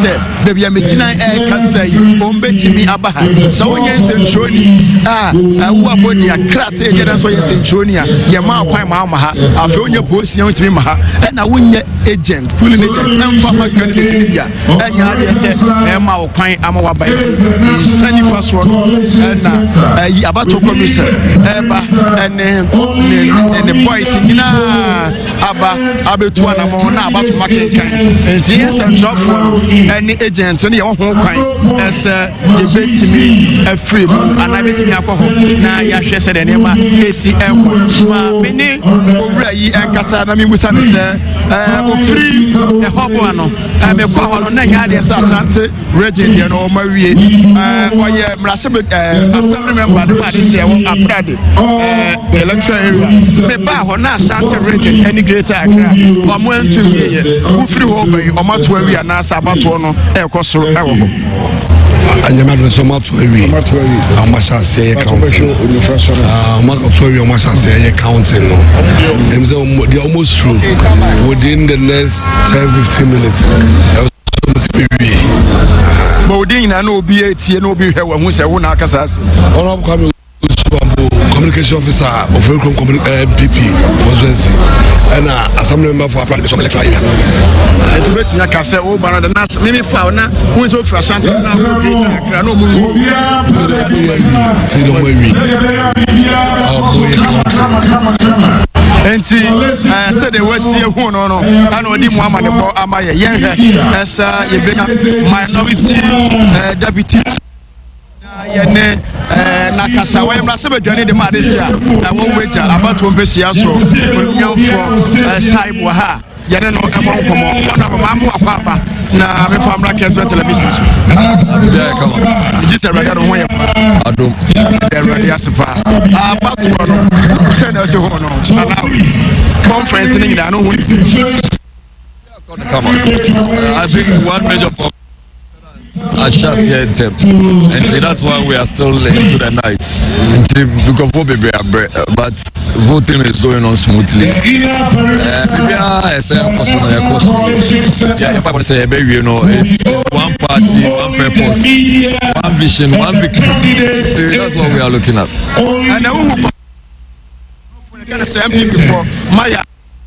say baby amedina kasa yi ombetimi abaha so onye sentroni wo abodi akrate je na so onye sentroni ye ma kwan ma ha afi onye posi ontimi ma ha na wonye agent pulling agent emfa ma candidate bia enya ade se ma wo kwan ama wa baiti sani faso no na abato commission eba ene boys nyina aba abetu anamo na abato makenkan enti central for any agent no ye ho kwan ese ye betimi afri ana betimi akọ na ya hwe se de ne ma esi enko ma meni owura yi enkasa na mimusa ne se ofri ehobo ano me kwa hono na nya de sa Asante region de no mawie oye mrasebe assembly member de ba de se won aprade electoral area me ba ho na Asante region any greater Accra omo entu ye ofri ho bayi omato awi na sa abato no ekosoro ewo ho anyamado so mato awi amasha say counting mato awi amasha say counting no them say they almost through within the next 10-15 minutes. Bodin na no be etie no be hwe hu se wo na akasas ono kwame communication officer of Welcome MPP constituency and assembly member for Africa electoral area to bet me akase wo bana the national mimi fa na who so fra Asante na greater Accra no mu see no we enti said they were see who no and odi Muhammad bo amaye yenhe esa ye benya minority deputy yene na kasa wa mra se bedwane de ma de sia na wo weja abato mpesia so onyamfo shaibu ha yene no emo nkomo na ba mamu akwa na me famra Kesbe television so yeah come on just ready no ho ye adom ready aspa abato no se na se ho no na conference ni da no ho come on I think one major Ashas here in Tem, and see that's why we are still into the night. Because but voting is going on smoothly. It's one party, one purpose, one vision, one victory. See, that's what we are looking at. And I say MPP before Maya.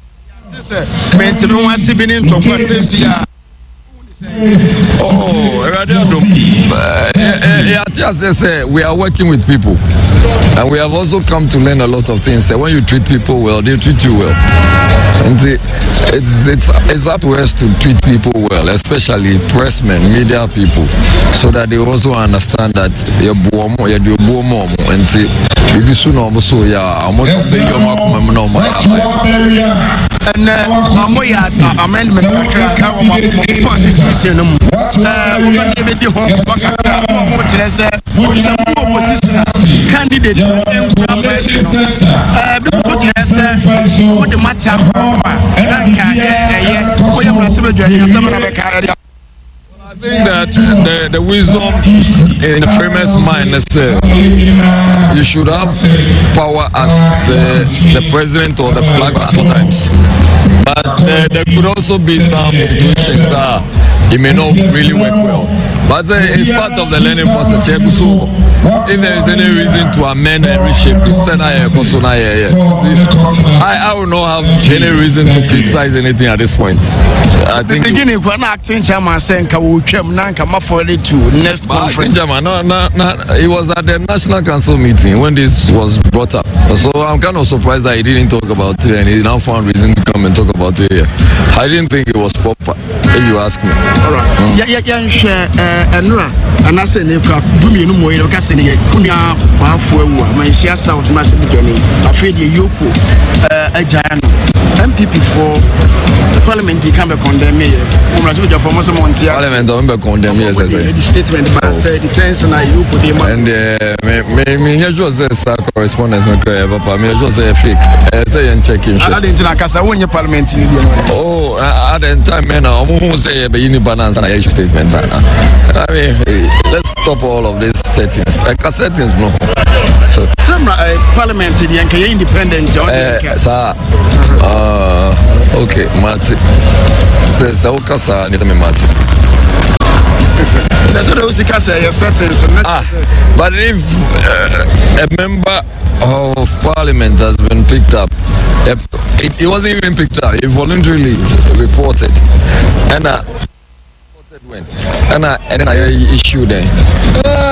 We are working with people, and we have also come to learn a lot of things. When you treat people well, they treat you well. And it's up to us to treat people well, especially pressmen, media people, so that they also understand that you're and maybe soon also I'm going to say amendment constitution candidate I think that the wisdom in the famous mind is you should have power as the president or the flag at times, but there could also be some situations it may not really work well. But it's part of the learning process. So if there is any reason to amend and reshape it, I will not have any reason to criticize anything at this point. I think the beginning when acting chairman saying to next conference. It was at the National Council meeting when this was brought up. So I'm kind of surprised that he didn't talk about it and he now found reason to come and talk about it here. I didn't think it was proper, if you ask me. All right. And I said, do me no more. You can say, Kunya, my South Massive beginning. I feel you a giant MPP for the parliament. He can be condemned. Parliament don't be condemned. Yes, the statement said the tension I you put him and me just say correspondence no clear, Papa. Me just say fake. Say and check him. I didn't know because I won your parliament. Oh, at the time, man, I won't say be any balance and I statement. I mean, let's stop all of these settings. Settings, no. Some parliament the independence. Sir, okay, Marty. Says Okasa, Mati. But if a member of parliament has been picked up, it wasn't even picked up, it voluntarily reported. And then I issued it.